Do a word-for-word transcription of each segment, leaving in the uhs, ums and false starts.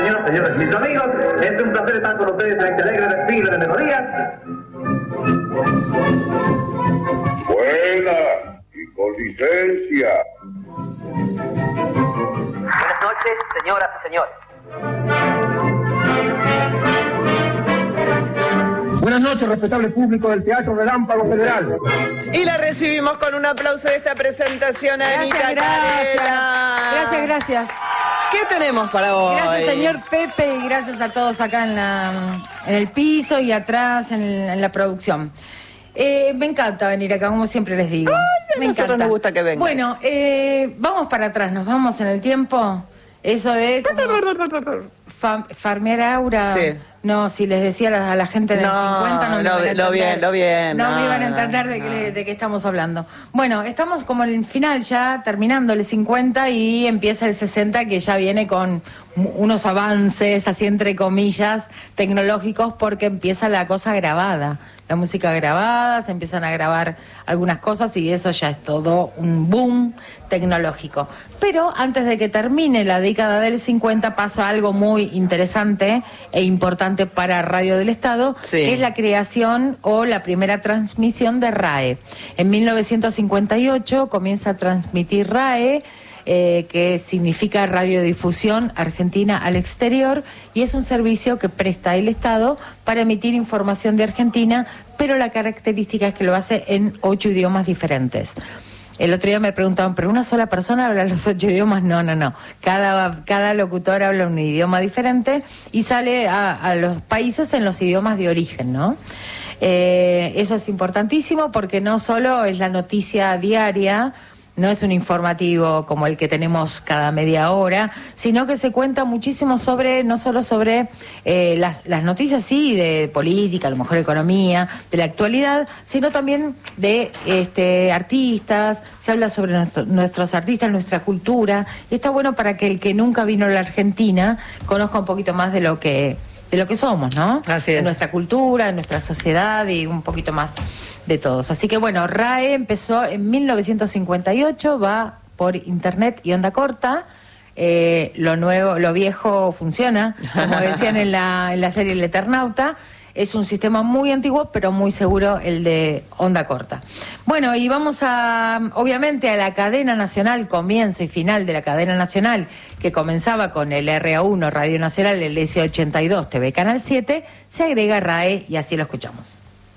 señoras, señores, mis amigos, es un placer estar con ustedes en este alegre desfile de melodías. Buena y con licencia. Buenas noches, señoras y señores. Buenas noches, respetable público del Teatro Relámpago Federal. Y la recibimos con un aplauso de esta presentación a Gracias, Anita gracias. Carela. Gracias, gracias. ¿Qué tenemos para hoy? Gracias, señor Pepe, y gracias a todos acá en, la, en el piso y atrás en, en la producción. Eh, me encanta venir acá, como siempre les digo. Ay, a me nosotros encanta. nos gusta que vengan. Bueno, eh, vamos para atrás, nos vamos en el tiempo. Eso de como, fa, farmear aura. Sí. No, si les decía a la, a la gente en el No, cincuenta no me lo- iban a entender. lo bien, lo bien. No, No, me iban a no, entender de, no. qué, de qué estamos hablando. Bueno, estamos como en el final ya, terminando el cincuenta y empieza el sesenta, que ya viene con unos avances, así entre comillas, tecnológicos, porque empieza la cosa grabada. La música grabada, se empiezan a grabar algunas cosas y eso ya es todo un boom tecnológico. Pero antes de que termine la década del cincuenta pasa algo muy interesante e importante para Radio del Estado, Sí. que es la creación o la primera transmisión de RAE. En mil novecientos cincuenta y ocho comienza a transmitir RAE, Eh, que significa Radiodifusión Argentina al Exterior, y es un servicio que presta el Estado para emitir información de Argentina, pero la característica es que lo hace en ocho idiomas diferentes. El otro día me preguntaban, ¿pero una sola persona habla los ocho idiomas? No, no, no. Cada, cada locutor habla un idioma diferente y sale a, a los países en los idiomas de origen, ¿no? Eh, eso es importantísimo porque no solo es la noticia diaria, no es un informativo como el que tenemos cada media hora, sino que se cuenta muchísimo sobre, no solo sobre eh, las, las noticias, sí, de política, a lo mejor economía, de la actualidad, sino también de este, artistas, se habla sobre nuestro, nuestros artistas, nuestra cultura, y está bueno para que el que nunca vino a la Argentina conozca un poquito más de lo que... de lo que somos, ¿no? Así es. De nuestra cultura, de nuestra sociedad y un poquito más de todos. Así que bueno, RAE empezó en mil novecientos cincuenta y ocho, va por internet y onda corta. Eh, lo nuevo, lo viejo funciona, como decían en la, en la serie El Eternauta. Es un sistema muy antiguo, pero muy seguro, el de onda corta. Bueno, y vamos a, obviamente, a la cadena nacional, comienzo y final de la cadena nacional, que comenzaba con el R A uno, Radio Nacional, el S ochenta y dos, T V Canal siete, se agrega RAE y así lo escuchamos.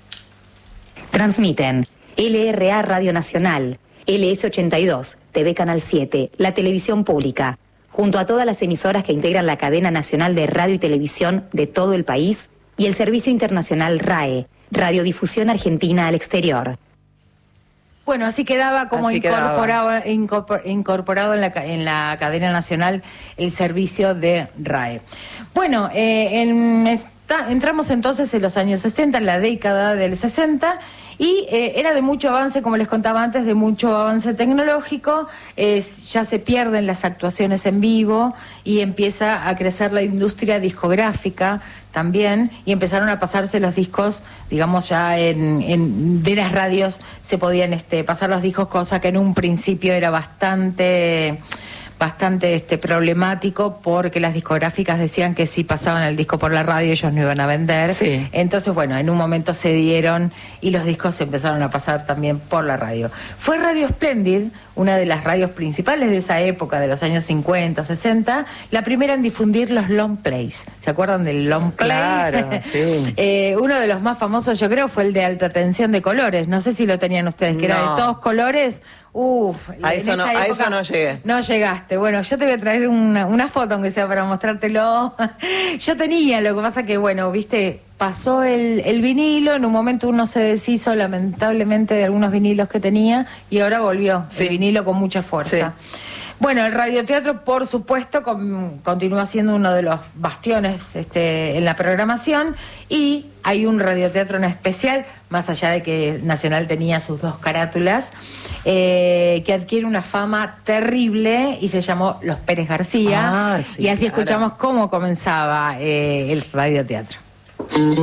Transmiten L R A Radio Nacional, L S ochenta y dos, T V Canal siete, la televisión pública, junto a todas las emisoras que integran la cadena nacional de radio y televisión de todo el país, y el servicio internacional RAE, Radiodifusión Argentina al Exterior. Bueno, así quedaba como Así quedaba. incorporado, incorpor- incorporado en la, ca- en la cadena nacional el servicio de RAE. Bueno, eh, en esta- entramos entonces en los años sesenta, en la década del sesenta, y eh, era de mucho avance, como les contaba antes, de mucho avance tecnológico. Eh, ya se pierden las actuaciones en vivo y empieza a crecer la industria discográfica también, y empezaron a pasarse los discos, digamos, ya en, en de las radios se podían este, pasar los discos, cosa que en un principio era bastante bastante este problemático, porque las discográficas decían que si pasaban el disco por la radio ellos no iban a vender. Sí. Entonces, bueno, en un momento se dieron y los discos se empezaron a pasar también por la radio. Fue Radio Splendid, una de las radios principales de esa época, de los años cincuenta, sesenta, la primera en difundir los long plays. ¿Se acuerdan del long play? Claro, sí. Eh, uno de los más famosos, yo creo, fue el de alta tensión de colores. No sé si lo tenían ustedes, que era No. de todos colores. Uf, A en eso esa no- a época eso no llegué. No llegaste. Bueno, yo te voy a traer una, una foto, aunque sea para mostrártelo. Yo tenía, lo que pasa que, bueno, viste, pasó el, el vinilo, en un momento uno se deshizo lamentablemente de algunos vinilos que tenía y ahora volvió Sí. el vinilo con mucha fuerza. Sí. Bueno, el radioteatro, por supuesto, con- continúa siendo uno de los bastiones este, en la programación, y hay un radioteatro en especial, más allá de que Nacional tenía sus dos carátulas, eh, que adquiere una fama terrible y se llamó Los Pérez García, Ah, sí, y así claro. escuchamos cómo comenzaba eh, el radioteatro.